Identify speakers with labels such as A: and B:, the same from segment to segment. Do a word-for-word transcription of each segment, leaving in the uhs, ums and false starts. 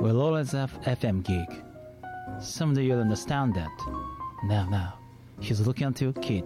A: We'll always have F M gig. Someday you'll understand that. Now, now, he's looking at your kid.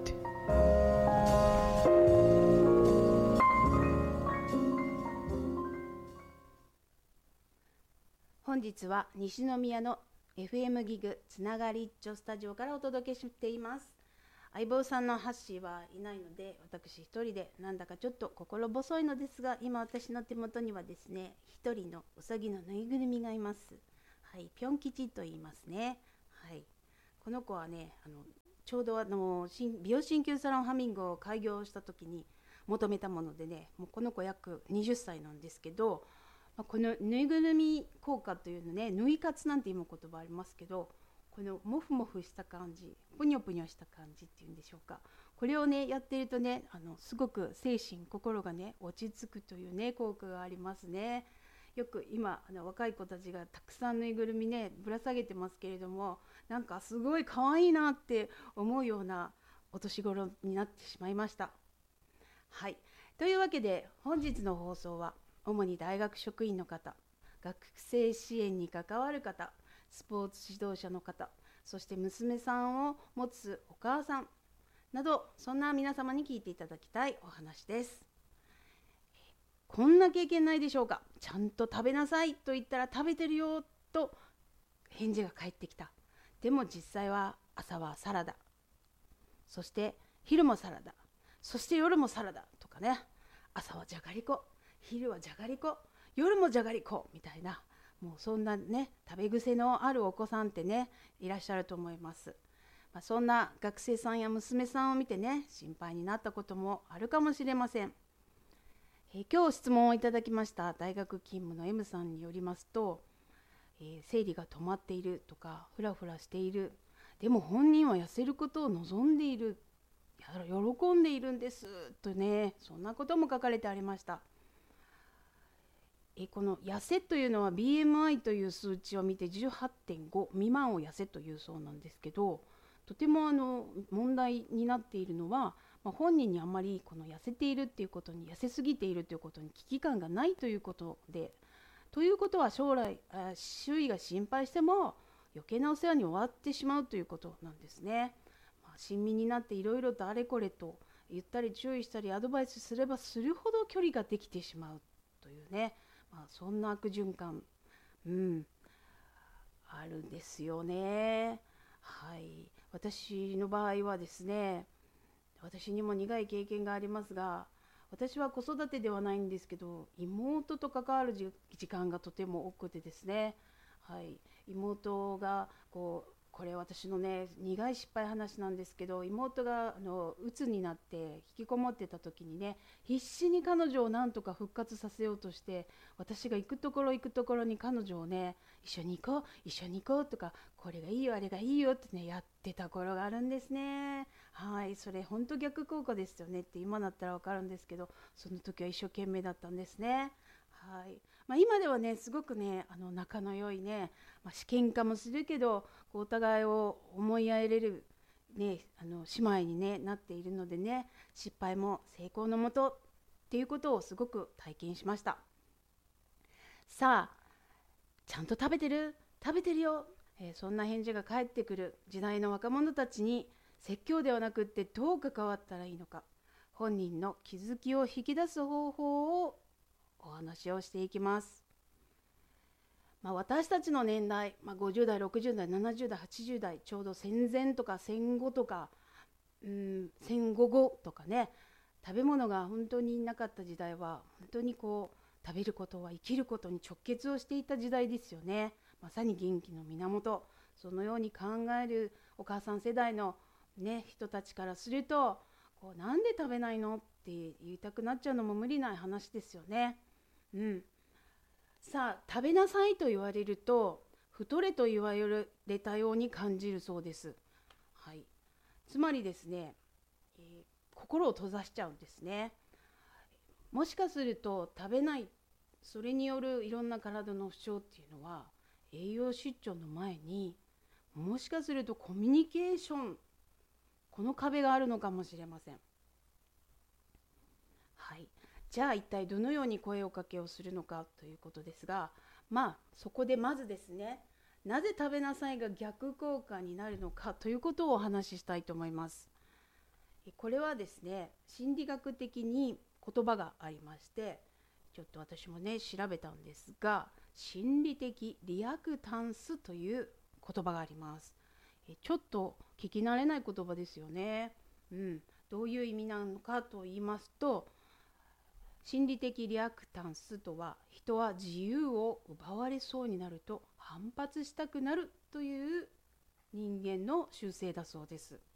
B: 本日は西宮の エフエム ギグつながり一丁スタジオからお届けしています。相棒さんのハッシーはいないので、私一人でなんだかちょっと心細いのですが、今私の手元にはですね、一人のうさぎのぬいぐるみがいます。はい、ぴょん吉と言いますね。はい、この子はね、あのちょうどあの美容鍼灸サロンハミングを開業した時に求めたものでね、もうこの子約はたちなんですけど、このぬいぐるみ効果というのね、ぬい活なんて今言葉ありますけど、このモフモフした感じ、ぷにょぷにょした感じっていうんでしょうか、これをねやっているとね、あのすごく精神心がね落ち着くというね効果がありますね。よく今あの若い子たちがたくさんぬいぐるみねぶら下げてますけれども、なんかすごい可愛いなって思うようなお年頃になってしまいました。はい、というわけで本日の放送は主に大学職員の方、学生支援に関わる方、スポーツ指導者の方、そして娘さんを持つお母さんなど、そんな皆様に聞いていただきたいお話です。こんな経験ないでしょうか。ちゃんと食べなさいと言ったら食べてるよと返事が返ってきた。でも実際は朝はサラダ、そして昼もサラダ、そして夜もサラダとかね、朝はじゃがりこ、昼はじゃがりこ、夜もじゃがりこみたいな、もうそんなね食べ癖のあるお子さんってねいらっしゃると思います。まあ、そんな学生さんや娘さんを見てね心配になったこともあるかもしれません。えー、今日質問をいただきました大学勤務の M さんによりますと、えー、生理が止まっているとかフラフラしている、でも本人は痩せることを望んでいる、喜んでいるんですとね、そんなことも書かれてありました。えこの痩せというのは ビーエムアイ という数値を見て じゅうはってんご 未満を痩せというそうなんですけど、とてもあの問題になっているのは、まあ、本人にあんまりこの痩せているっていうことに、痩せすぎているということに危機感がないということで、ということは将来あ周囲が心配しても余計なお世話に終わってしまうということなんですね。まあ、親身になっていろいろとあれこれと言ったり注意したりアドバイスすればするほど距離ができてしまうというね、まあ、そんな悪循環、うん、あるんですよね。はい、私の場合はですね、私にも苦い経験がありますが、私は子育てではないんですけど、妹と関わる時間がとても多くてですね、はい、妹がこうこれ私のね苦い失敗話なんですけど、妹があの鬱になって引きこもってた時にね、必死に彼女をなんとか復活させようとして、私が行くところ行くところに彼女をね、一緒に行こう一緒に行こうとか、これがいいよあれがいいよってねやってた頃があるんですね。はい、それ本当逆効果ですよねって今だったらわかるんですけど、その時は一生懸命だったんですね。はい、まあ、今ではねすごくねあの仲の良いね、まあ、試験化もするけどこうお互いを思い合えれる、ね、あの姉妹に、ね、なっているのでね、失敗も成功のもとっていうことをすごく体験しました。さあ、ちゃんと食べてる食べてるよ、えー、そんな返事が返ってくる時代の若者たちに説教ではなくってどう関わったらいいのか、本人の気づきを引き出す方法をお話をしていきます。まあ、私たちの年代、まあ、ごじゅう代ろくじゅう代ななじゅう代はちじゅう代、ちょうど戦前とか戦後とか、うん、戦後後とかね、食べ物が本当になかった時代は本当にこう食べることは生きることに直結をしていた時代ですよね。まさに元気の源、そのように考えるお母さん世代の、ね、人たちからすると、こうなんで食べないのって言いたくなっちゃうのも無理ない話ですよね。うん、さあ食べなさいと言われると太れと言われたように感じるそうです。はい、つまりですね、えー、心を閉ざしちゃうんですね。もしかすると食べない、それによるいろんな体の不調っていうのは栄養失調の前に、もしかするとコミュニケーション、この壁があるのかもしれません。はい、 じゃあ一体どのように声をかけをするのかということですが、まあそこでまずですね、なぜ食べなさいが逆効果になるのかということをお話ししたいと思います。これはですね、心理学的に言葉がありまして、ちょっと私もね調べたんですが、心理的リアクタンスという言葉があります。ちょっと聞き慣れない言葉ですよね。うん、どういう意味なのかと言いますと、心理的リアクタンスとは、人は自由を奪われそうになると反発したくなるという人間の習性だそうです。